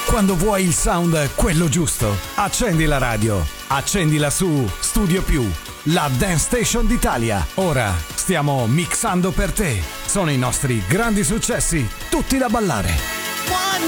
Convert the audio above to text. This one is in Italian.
Quando vuoi il sound quello giusto, accendi la radio, accendila su Studio Più, la Dance Station d'Italia. Ora stiamo mixando per te. Sono i nostri grandi successi, tutti da ballare. 1,